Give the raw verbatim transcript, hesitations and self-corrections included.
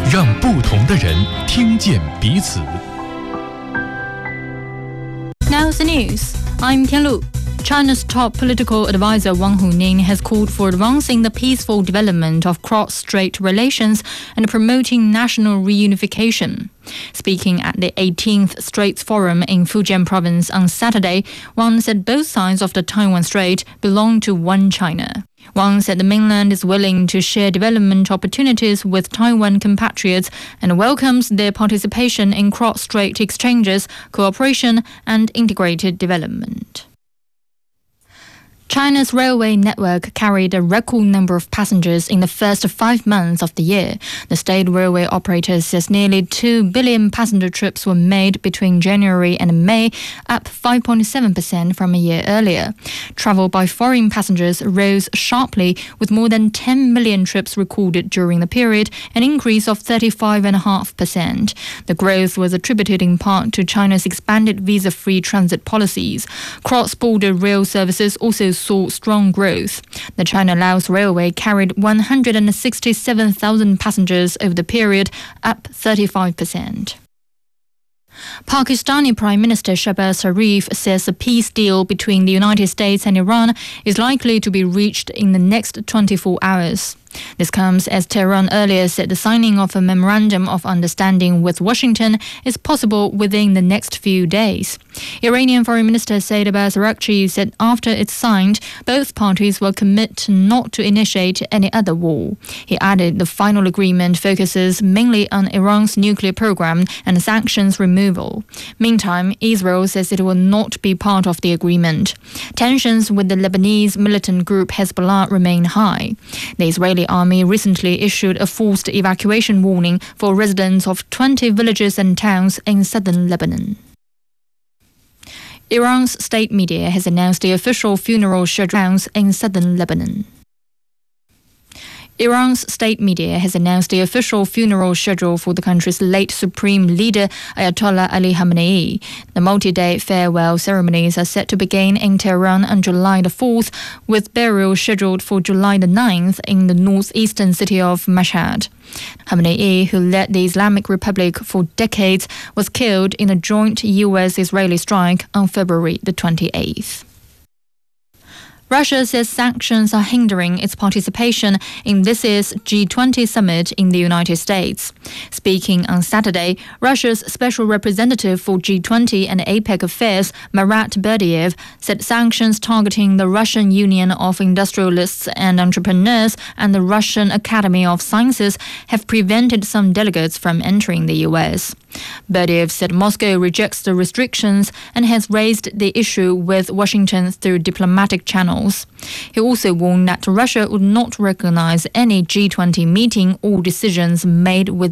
让不同的人听见彼此。 Now the news. I'm Tianlu. China's top political advisor Wang Huning has called for advancing the peaceful development of cross-strait relations and promoting national reunification. Speaking at the eighteenth Straits Forum in Fujian province on Saturday, Wang said both sides of the Taiwan Strait belong to one China. Wang said the mainland is willing to share development opportunities with Taiwan compatriots and welcomes their participation in cross-strait exchanges, cooperation and integrated development. China's railway network carried a record number of passengers in the first five months of the year. The state railway operator says nearly two billion passenger trips were made between January and May, up five point seven percent from a year earlier. Travel by foreign passengers rose sharply, with more than ten million trips recorded during the period, an increase of thirty-five point five percent. The growth was attributed in part to China's expanded visa-free transit policies. Cross-border rail services also saw strong growth. The China-Laos Railway carried one hundred sixty-seven thousand passengers over the period, up thirty-five percent. Pakistani Prime Minister Shehbaz Sharif says a peace deal between the United States and Iran is likely to be reached in the next twenty-four hours. This comes as Tehran earlier said the signing of a memorandum of understanding with Washington is possible within the next few days. Iranian Foreign Minister Saeed Abbas Araghchi said after it's signed, both parties will commit not to initiate any other war. He added the final agreement focuses mainly on Iran's nuclear program and sanctions removal. Meantime, Israel says it will not be part of the agreement. Tensions with the Lebanese militant group Hezbollah remain high. The Israeli army recently issued a forced evacuation warning for residents of twenty villages and towns in southern Lebanon. Iran's state media has announced the official funeral schedule in southern Lebanon. Iran's state media has announced the official funeral schedule for the country's late supreme leader Ayatollah Ali Khamenei. The multi-day farewell ceremonies are set to begin in Tehran on July the fourth, with burial scheduled for July the ninth in the northeastern city of Mashhad. Khamenei, who led the Islamic Republic for decades, was killed in a joint U S-Israeli strike on February the twenty-eighth. Russia says sanctions are hindering its participation in this year's G twenty summit in the United States. Speaking on Saturday, Russia's special representative for G twenty and APEC affairs, Marat Berdiev, said sanctions targeting the Russian Union of Industrialists and Entrepreneurs and the Russian Academy of Sciences have prevented some delegates from entering the U S. Berdiev said Moscow rejects the restrictions and has raised the issue with Washington through diplomatic channels. He also warned that Russia would not recognize any G twenty meeting or decisions made with